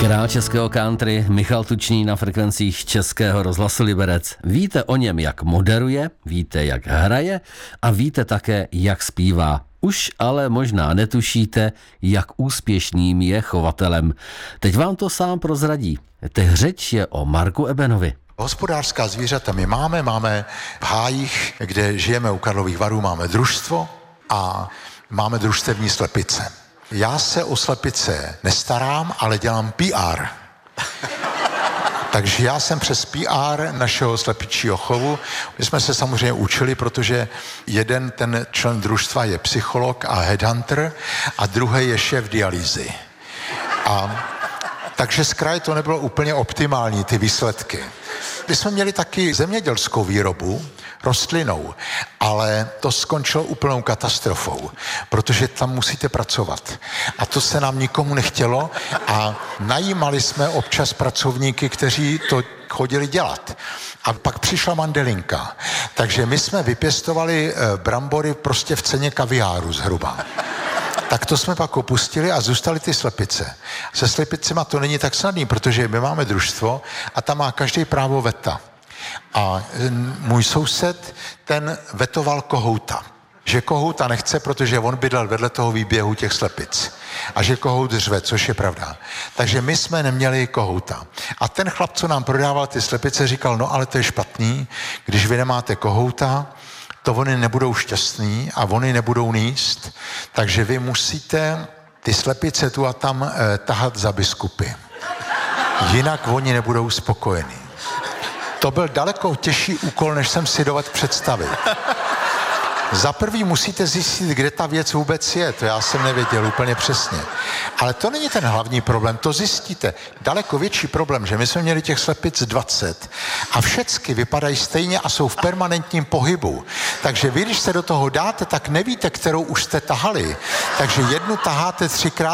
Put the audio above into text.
Král českého country Michal Tučný na frekvencích Českého rozhlasu Liberec. Víte o něm, jak moderuje, víte, jak hraje a víte také, jak zpívá. Už ale možná netušíte, jak úspěšným je chovatelem. Teď vám to sám prozradí. Teď řeč je o Marku Ebenovi. Hospodářská zvířata my máme v hájích, kde žijeme u Karlových Varů, máme družstvo a máme družstevní slepice. Já se o slepice nestarám, ale dělám PR. Takže já jsem přes PR našeho slepičího chovu. My jsme se samozřejmě učili, protože jeden ten člen družstva je psycholog a headhunter a druhý je šéf dialýzy. Takže z kraje to nebylo úplně optimální, ty výsledky. My jsme měli taky zemědělskou výrobu, rostlinou, ale to skončilo úplnou katastrofou, protože tam musíte pracovat. A to se nám nikomu nechtělo a najímali jsme občas pracovníky, kteří to chodili dělat. A pak přišla mandelinka. Takže my jsme vypěstovali brambory prostě v ceně kaviáru zhruba. Tak to jsme pak opustili a zůstaly ty slepice. Se slepicema to není tak snadný, protože my máme družstvo a tam má každý právo veta. A můj soused, ten vetoval kohouta. Že kohouta nechce, protože on bydlel vedle toho výběhu těch slepic. A že kohout řve, což je pravda. Takže my jsme neměli kohouta. A ten chlap, co nám prodával ty slepice, říkal, no ale to je špatný, když vy nemáte kohouta, to oni nebudou šťastní a oni nebudou níst, takže vy musíte ty slepice tu a tam tahat za biskupy. Jinak oni nebudou spokojení. To byl daleko těžší úkol, než jsem si dovedl představit. Za prvý musíte zjistit, kde ta věc vůbec je, to já jsem nevěděl úplně přesně. Ale to není ten hlavní problém, to zjistíte. Daleko větší problém, že my jsme měli těch slepic 20 a všechny vypadají stejně a jsou v permanentním pohybu. Takže vy, když se do toho dáte, tak nevíte, kterou už jste tahali. Takže jednu taháte 3krát